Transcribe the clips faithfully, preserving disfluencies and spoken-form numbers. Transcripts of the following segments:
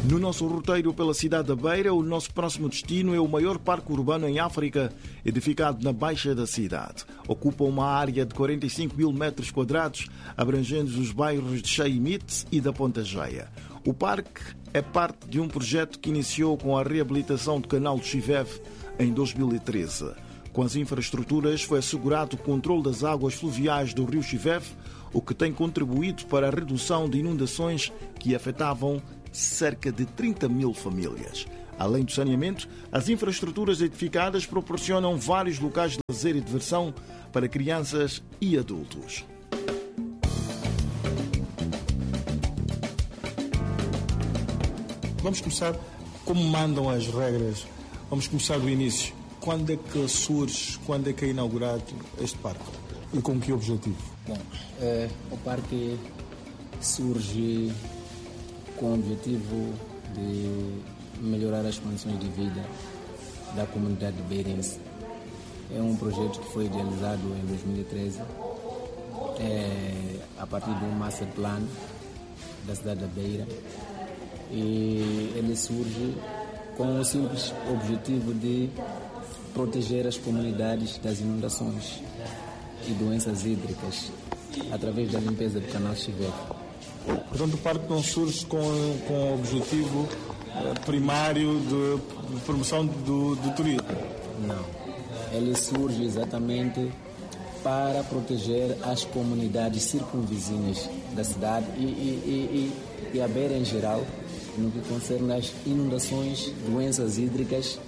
No nosso roteiro pela cidade da Beira, o nosso próximo destino é o maior parque urbano em África, edificado na baixa da cidade. Ocupa uma área de quarenta e cinco mil metros quadrados, abrangendo os bairros de Chaimite e da Ponta Jeia. O parque é parte de um projeto que iniciou com a reabilitação do canal do Chiveve em dois mil e treze. Com as infraestruturas foi assegurado o controle das águas fluviais do rio Chiveve, o que tem contribuído para a redução de inundações que afetavam cerca de trinta mil famílias. Além do saneamento, as infraestruturas edificadas proporcionam vários locais de lazer e diversão para crianças e adultos. Vamos começar como mandam as regras. Vamos começar do início. Quando é que surge, quando é que é inaugurado este parque? E com que objetivo? Bom, é, o parque surge com o objetivo de melhorar as condições de vida da comunidade beirense. É um projeto que foi idealizado em dois mil e treze, é, a partir de um master plan da cidade da Beira, e ele surge com o simples objetivo de proteger as comunidades das inundações e doenças hídricas através da limpeza do canal Chiveve. Portanto, o parque não surge com, com o objetivo primário de, de promoção do, do turismo? Não. Ele surge exatamente para proteger as comunidades circunvizinhas da cidade e, e, e, e a Beira em geral, no que concerne às inundações, doenças hídricas,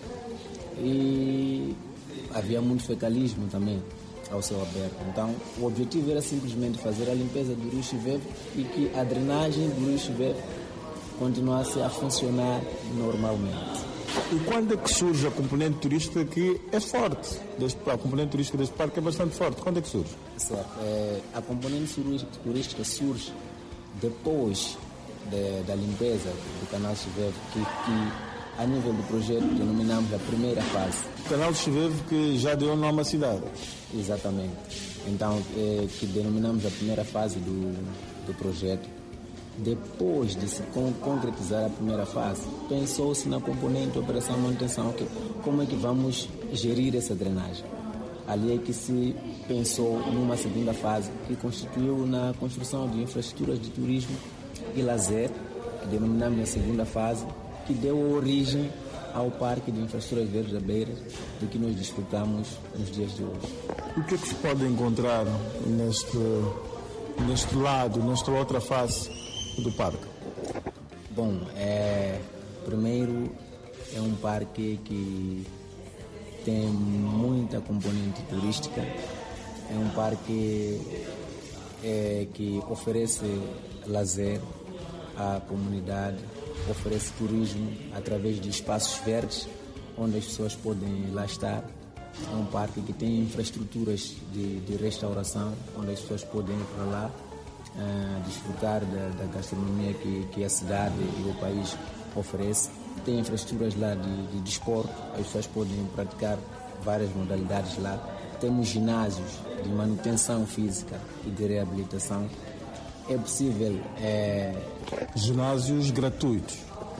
e havia muito fecalismo também ao céu aberto. Então, o objetivo era simplesmente fazer a limpeza do rio Chiveve e que a drenagem do rio Chiveve continuasse a funcionar normalmente. E quando é que surge a componente turística, que é forte? Deste, a componente turística deste parque é bastante forte. Quando é que surge? Certo. É, a componente turística surge depois de, da limpeza do canal Chiveve, que, que a nível do projeto denominamos a primeira fase. O canal Chiveve que já deu nome à cidade. Exatamente. Então, é, que denominamos a primeira fase do, do projeto. Depois de se con- concretizar a primeira fase, pensou-se na componente de operação e manutenção, que, como é que vamos gerir essa drenagem. Ali é que se pensou numa segunda fase, que constituiu na construção de infraestruturas de turismo e lazer, que denominamos a segunda fase, que deu origem ao Parque de Infraestruturas Verdes da Beira, do que nós desfrutamos nos dias de hoje. O que é que se pode encontrar neste, neste lado, nesta outra face do parque? Bom, é, primeiro é um parque que tem muita componente turística, é um parque é, que oferece lazer à comunidade, oferece turismo através de espaços verdes onde as pessoas podem lá estar. É um parque que tem infraestruturas de, de restauração onde as pessoas podem ir para lá uh, desfrutar da, da gastronomia que, que a cidade e o país oferece. Tem infraestruturas lá de, de desporto, as pessoas podem praticar várias modalidades lá. Temos ginásios de manutenção física e de reabilitação. É possível... É, ginásios gratuitos?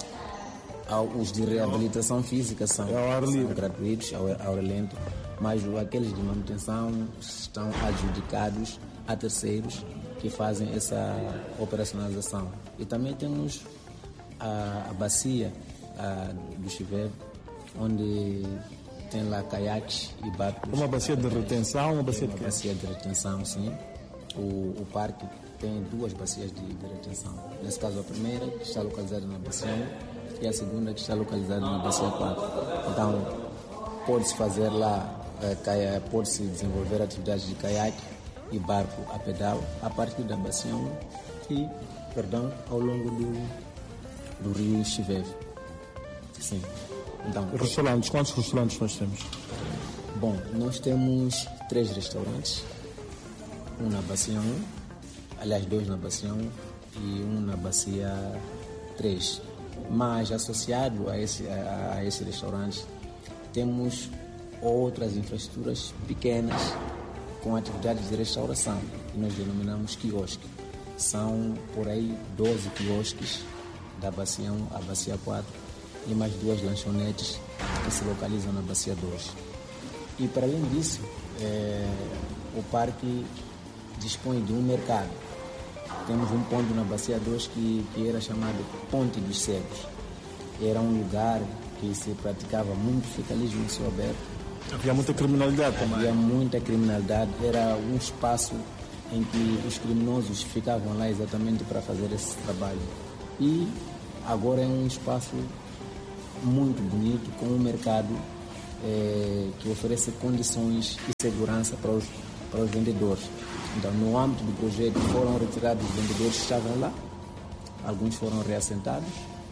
Os de reabilitação física são, ao ar livre. São gratuitos, ao, ao ar lento, mas aqueles de manutenção estão adjudicados a terceiros que fazem essa operacionalização. E também temos a, a bacia a, do Chiveve, onde tem lá caiaques e barcos. Uma bacia de retenção? Uma bacia, uma de... bacia de retenção, sim. O, o parque tem duas bacias de, de retenção. Nesse caso, a primeira, que está localizada na bacia um, e a segunda, que está localizada na bacia quatro. Então, pode-se fazer lá, é, pode-se desenvolver atividades de caiaque e barco a pedal a partir da bacia um e, perdão, ao longo do, do rio Chiveve. Sim. Então, restaurantes, quantos restaurantes nós temos? Bom, nós temos três restaurantes. Um na bacia um, aliás, dois na bacia um e um na bacia três. Mas associado a esse, a, a esse restaurante, temos outras infraestruturas pequenas com atividades de restauração, que nós denominamos quiosque. São por aí doze quiosques da Bacia um à Bacia quatro e mais duas lanchonetes que se localizam na Bacia dois. E para além disso, é, o parque dispõe de um mercado. Temos um ponto na Bacia dois que, que era chamado Ponte dos Cegos. Era um lugar que se praticava muito fecalismo em céu aberto. Havia muita criminalidade também. Havia muita criminalidade. Era um espaço em que os criminosos ficavam lá exatamente para fazer esse trabalho. E agora é um espaço muito bonito, com um mercado é, que oferece condições e segurança para os, para os vendedores. Então, no âmbito do projeto, foram retirados os vendedores que estavam lá, alguns foram reassentados,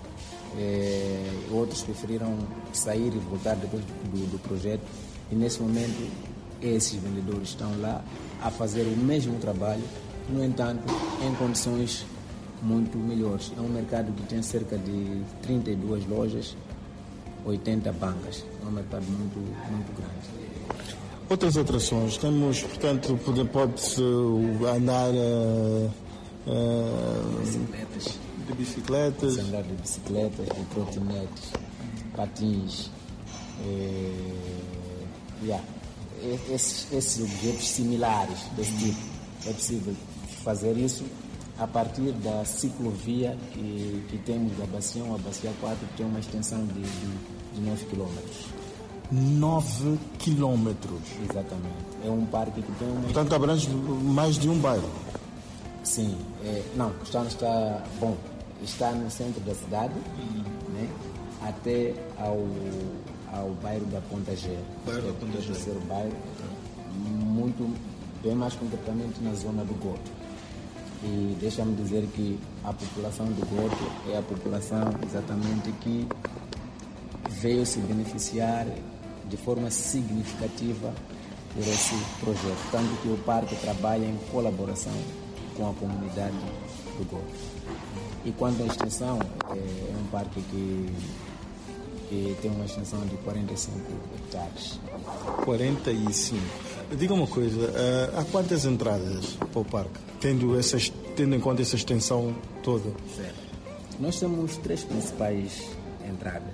é, outros preferiram sair e voltar depois do, do projeto, e nesse momento esses vendedores estão lá a fazer o mesmo trabalho, no entanto, em condições muito melhores. É um mercado que tem cerca de trinta e duas lojas, oitenta bancas. É um mercado muito, muito grande. Outras atrações, temos, portanto, pode-se andar uh, uh, bicicletas. de bicicletas. Pode-se andar de bicicletas, de trotinetes, patins, eh, yeah. esses, esses objetos similares desse tipo. É possível fazer isso a partir da ciclovia que, que temos da Bacia um à Bacia quatro, que tem uma extensão de, de, de nove quilômetros. nove quilômetros. Exatamente. É um parque que tem uma... Portanto, abrange mais de um bairro. Sim. É, não, está, está, bom, está no centro da cidade, uhum. né, até ao, ao bairro da Ponta Gera. Bairro da Ponta Gera. É o terceiro bairro, muito, bem mais concretamente na zona do Goto. E deixa-me dizer que a população do Goto é a população exatamente que veio se beneficiar de forma significativa por esse projeto, tanto que o parque trabalha em colaboração com a comunidade do Goto. E quanto à extensão, é um parque que, que tem uma extensão de quarenta e cinco hectares. quarenta e cinco. Diga uma coisa, há quantas entradas para o parque, tendo, essa, tendo em conta essa extensão toda? Certo. Nós temos três principais entradas.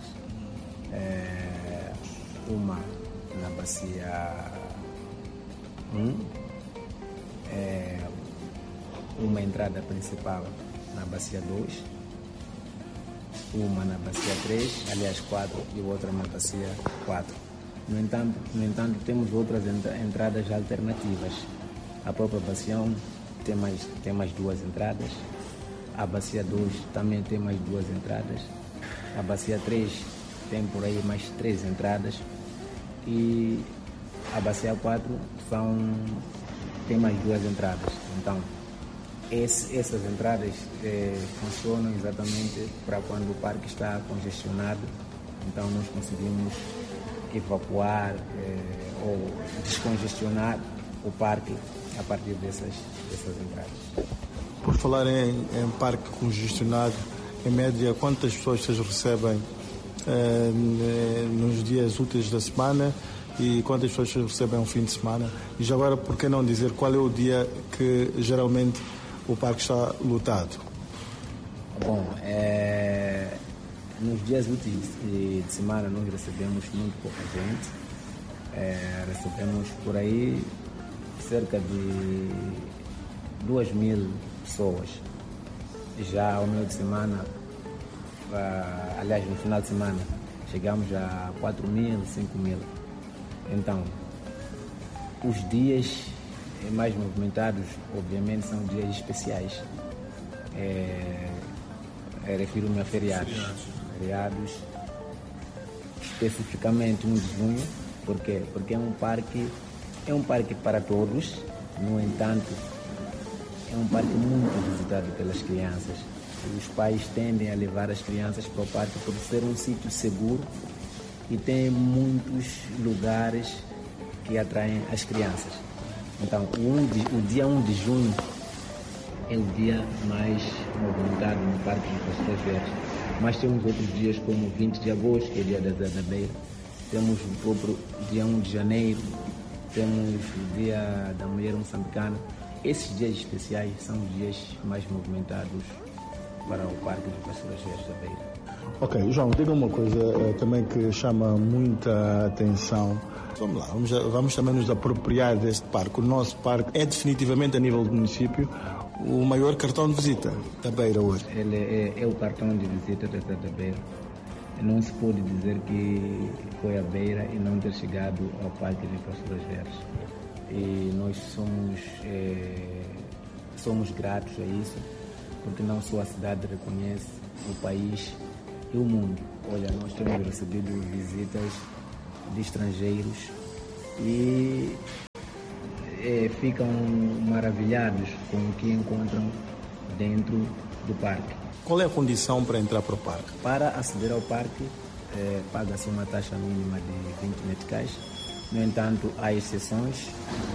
É, uma na Bacia um, é, uma entrada principal na Bacia dois, uma na Bacia três, aliás quatro, e outra na Bacia quatro. No entanto, no entanto temos outras entradas alternativas. A própria Bacia um tem mais, tem mais duas entradas, a Bacia dois também tem mais duas entradas, a Bacia três tem por aí mais três entradas e a Bacia quatro são, tem mais duas entradas. Então, esse, essas entradas eh, funcionam exatamente para quando o parque está congestionado. Então, nós conseguimos evacuar eh, ou descongestionar o parque a partir dessas, dessas entradas. Por falar em, em parque congestionado, em média, quantas pessoas vocês recebem Uh, nos dias úteis da semana e quantas pessoas recebem um fim de semana? E já agora, por que não dizer qual é o dia que geralmente o parque está lotado? Bom, é, nos dias úteis de, de semana nós recebemos muito pouca gente. É, recebemos por aí cerca de duas mil pessoas. Já ao meio de semana, Uh, aliás, no final de semana, chegamos a quatro mil, cinco mil. Então, os dias mais movimentados, obviamente, são dias especiais. É, é, refiro-me a feriados. Feriados, especificamente um de junho. Por quê? Porque é um parque, é um parque para todos, no entanto, é um parque muito visitado pelas crianças. Os pais tendem a levar as crianças para o parque por ser um sítio seguro e tem muitos lugares que atraem as crianças. Então, o, um de, o dia um de junho é o dia mais movimentado no Parque de Pastor Verde. Mas temos outros dias como vinte de agosto, que é o dia da Zé da Beira. Temos o próprio dia um de janeiro. Temos o dia da Mulher Moçambicana. Esses dias especiais são os dias mais movimentados para o Parque de Pastoras Verdes da Beira. Ok, João, diga uma coisa eh, também que chama muita atenção. Vamos lá, vamos, vamos também nos apropriar deste parque. O nosso parque é definitivamente, a nível do município, o maior cartão de visita da Beira hoje. Ele é, é o cartão de visita da cidade da Beira. Não se pode dizer que foi a Beira e não ter chegado ao Parque de Pastoras Verdes. E nós somos, é, somos gratos a isso, porque não só a cidade reconhece, o país e o mundo. Olha, nós temos recebido visitas de estrangeiros e é, ficam maravilhados com o que encontram dentro do parque. Qual é a condição para entrar para o parque? Para aceder ao parque, é, paga-se uma taxa mínima de vinte meticais. No entanto, há exceções.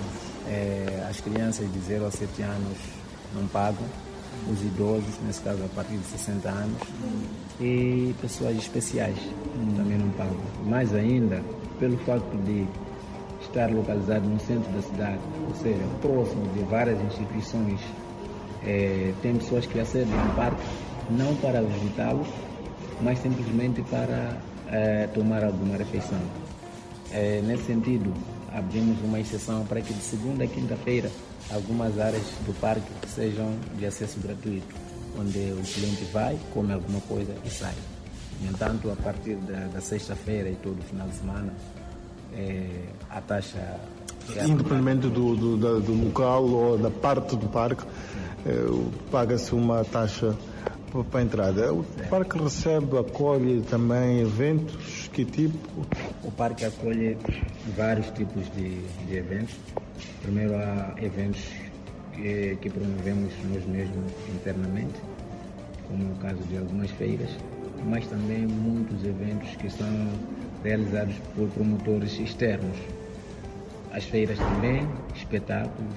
É, as crianças de zero a sete anos não pagam. Os idosos, nesse caso a partir de sessenta anos, e pessoas especiais também não pagam. Mais ainda, pelo facto de estar localizado no centro da cidade, ou seja, próximo de várias instituições, é, tem pessoas que acedem ao parque não para visitá-lo, mas simplesmente para é, tomar alguma refeição. É, nesse sentido, abrimos uma exceção para que de segunda a quinta-feira algumas áreas do parque sejam de acesso gratuito, onde o cliente vai, come alguma coisa e sai. No entanto, a partir da, da sexta-feira e todo final de semana, é, a taxa... É Independentemente do, do, do, do local ou da parte do parque, é, paga-se uma taxa para a entrada. O parque recebe, acolhe também eventos, que tipo? O parque acolhe vários tipos de, de eventos. Primeiro, há eventos que, que promovemos nós mesmos internamente, como o caso de algumas feiras, mas também muitos eventos que são realizados por promotores externos. As feiras também, espetáculos,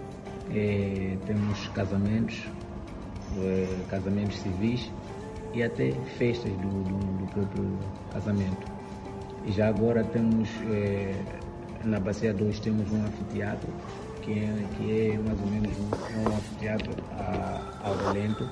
eh, temos casamentos, eh, casamentos civis e até festas do, do, do próprio casamento. E já agora temos, eh, na Bacia dois, temos um anfiteatro, que é, que é mais ou menos um, um anfiteatro a, ao relento,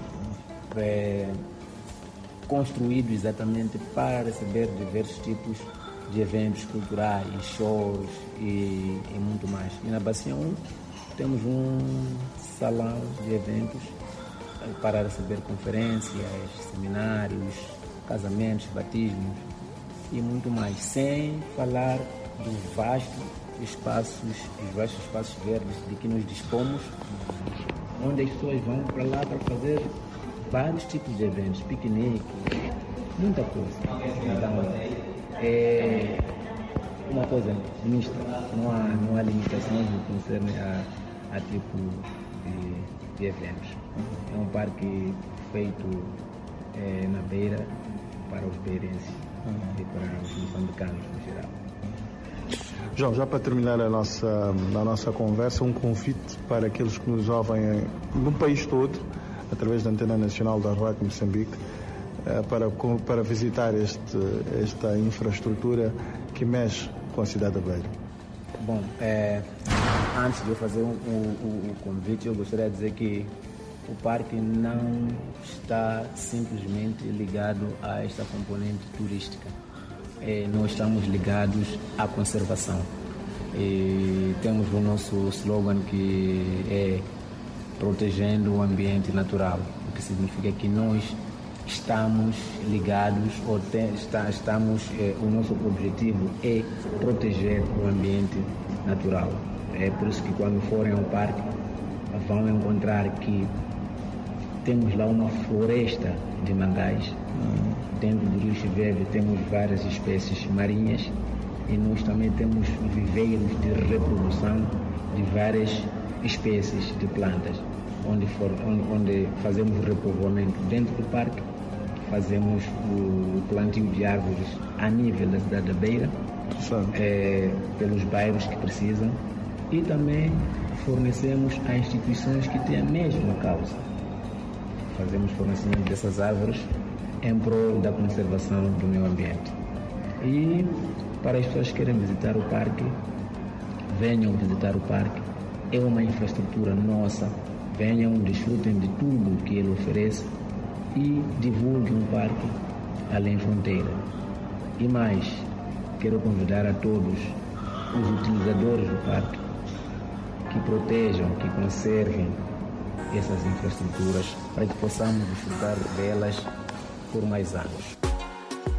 é, construído exatamente para receber diversos tipos de eventos culturais, shows e, e muito mais. E na Bacia um temos um salão de eventos para receber conferências, seminários, casamentos, batismos e muito mais, sem falar do vasto espaços, dos vastos espaços verdes de que nos dispomos, onde as pessoas vão para lá para fazer vários tipos de eventos, piqueniques, muita coisa. Então, é uma coisa mista, não há, não há limitações no que concerne a, a tipo de, de eventos. É um parque feito é, na Beira para os beirenses e para os moçambicanos no geral. João, já para terminar a nossa, a nossa conversa, um convite para aqueles que nos ouvem no país todo, através da Antena Nacional da Rádio Moçambique, para, para visitar este, esta infraestrutura que mexe com a cidade da Beira. Bom, é, antes de eu fazer o um, um, um convite, eu gostaria de dizer que o parque não está simplesmente ligado a esta componente turística. É, nós estamos ligados à conservação. E temos o nosso slogan que é protegendo o ambiente natural, o que significa que nós estamos ligados, ou te, está, estamos, é, o nosso objetivo é proteger o ambiente natural. É por isso que quando forem ao parque vão encontrar que temos lá uma floresta de mangás. Dentro do Rio Chiveve temos várias espécies marinhas e nós também temos viveiros de reprodução de várias espécies de plantas, onde, for, onde, onde fazemos repovoamento dentro do parque, fazemos o plantio de árvores a nível da cidade da Beira, é, pelos bairros que precisam, e também fornecemos a instituições que têm a mesma causa. Fazemos fornecimento dessas árvores em prol da conservação do meio ambiente. E para as pessoas que querem visitar o parque, venham visitar o parque. É uma infraestrutura nossa. Venham, desfrutem de tudo que ele oferece e divulguem o parque além fronteira. E mais, quero convidar a todos os utilizadores do parque que protejam, que conservem essas infraestruturas para que possamos desfrutar delas por mais anos.